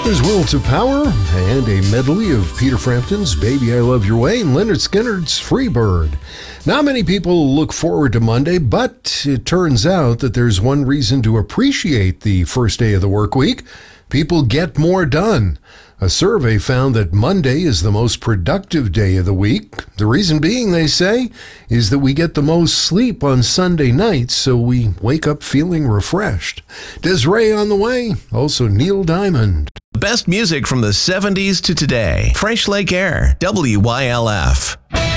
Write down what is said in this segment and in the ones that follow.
Brothers Will to Power, and a medley of Peter Frampton's Baby I Love Your Way and Leonard Skinner's Free Bird. Not many people look forward to Monday, but it turns out that there's one reason to appreciate the first day of the work week. People get more done. A survey found that Monday is the most productive day of the week. The reason being, they say, is that we get the most sleep on Sunday nights, so we wake up feeling refreshed. Desiree on the way, also Neil Diamond. Best music from the 70s to today. Fresh Lake Air, WYLF.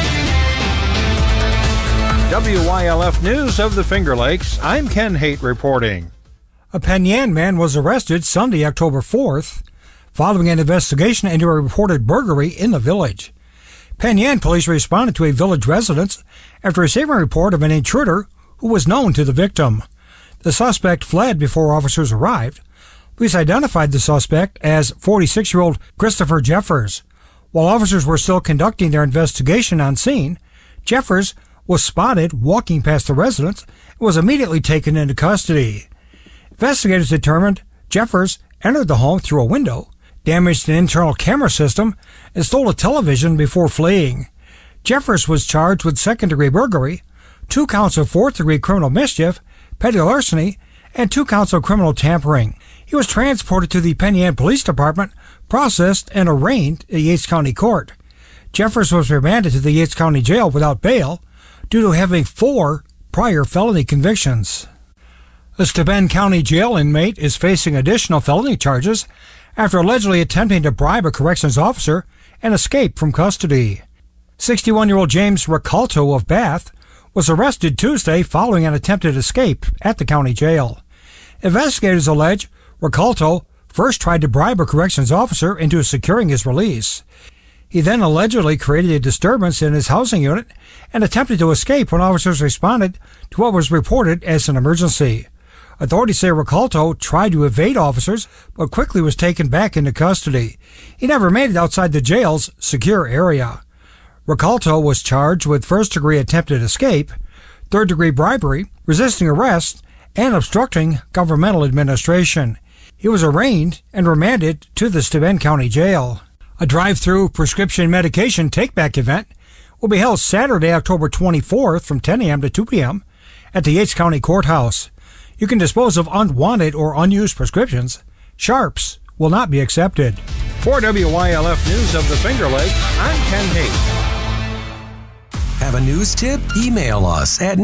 WYLF News of the Finger Lakes. I'm Ken Haight reporting. A Penn Yan man was arrested Sunday, October 4th, following an investigation into a reported burglary in the village. Penn Yan police responded to a village residence after receiving a report of an intruder who was known to the victim. The suspect fled before officers arrived. Police identified the suspect as 46-year-old Christopher Jeffers. While officers were still conducting their investigation on scene, Jeffers was spotted walking past the residence and was immediately taken into custody. Investigators determined Jeffers entered the home through a window, damaged an internal camera system, and stole a television before fleeing. Jeffers was charged with second-degree burglary, 2 counts of fourth-degree criminal mischief, petty larceny, and 2 counts of criminal tampering. He was transported to the Penn Yan Police Department, processed, and arraigned at Yates County Court. Jeffers was remanded to the Yates County Jail without bail due to having 4 prior felony convictions. A Steuben County Jail inmate is facing additional felony charges after allegedly attempting to bribe a corrections officer and escape from custody. 61-year-old James Ricalto of Bath was arrested Tuesday following an attempted escape at the county jail. Investigators allege Ricalto first tried to bribe a corrections officer into securing his release. He then allegedly created a disturbance in his housing unit and attempted to escape when officers responded to what was reported as an emergency. Authorities say Ricalto tried to evade officers, but quickly was taken back into custody. He never made it outside the jail's secure area. Ricalto was charged with first-degree attempted escape, third-degree bribery, resisting arrest, and obstructing governmental administration. He was arraigned and remanded to the Steuben County Jail. A drive-through prescription medication take-back event will be held Saturday, October 24th from 10 a.m. to 2 p.m. at the Yates County Courthouse. You can dispose of unwanted or unused prescriptions. Sharps will not be accepted. For WYLF News of the Finger Lakes, I'm Ken Haight. Have a news tip? Email us at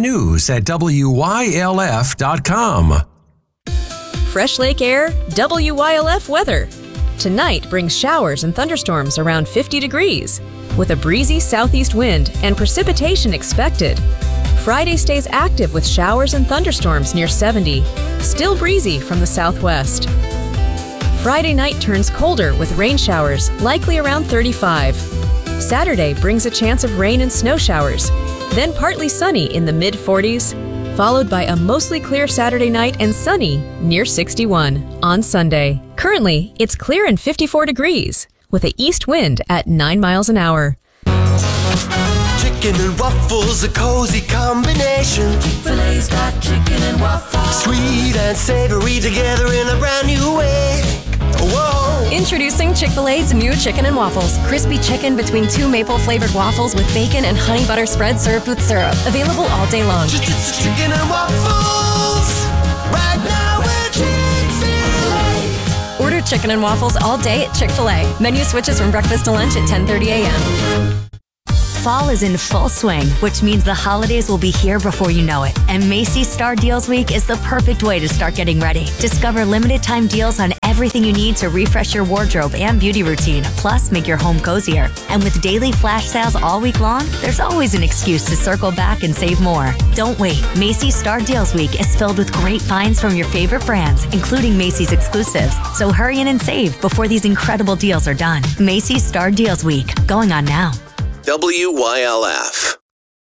news@wylf.com. Fresh Lake Air, WYLF weather. Tonight brings showers and thunderstorms around 50 degrees, with a breezy southeast wind and precipitation expected. Friday stays active with showers and thunderstorms near 70, still breezy from the southwest. Friday night turns colder with rain showers, likely around 35. Saturday brings a chance of rain and snow showers, then partly sunny in the mid-40s, followed by a mostly clear Saturday night and sunny near 61 on Sunday. Currently, it's clear and 54 degrees, with an east wind at 9 miles an hour. Chicken and waffles, a cozy combination. Chick-fil-A's got chicken and waffles. Sweet and savory together in a brand new way. Whoa! Introducing Chick-fil-A's new chicken and waffles. Crispy chicken between 2 maple-flavored waffles with bacon and honey butter spread served with syrup. Available all day long. Chicken and waffles. Right now we're Chick-fil-A. Order chicken and waffles all day at Chick-fil-A. Menu switches from breakfast to lunch at 10:30 a.m. Fall is in full swing, which means the holidays will be here before you know it. And Macy's Star Deals Week is the perfect way to start getting ready. Discover limited time deals on everything you need to refresh your wardrobe and beauty routine, plus make your home cozier. And with daily flash sales all week long, there's always an excuse to circle back and save more. Don't wait. Macy's Star Deals Week is filled with great finds from your favorite brands, including Macy's exclusives. So hurry in and save before these incredible deals are done. Macy's Star Deals Week, going on now. WYLF.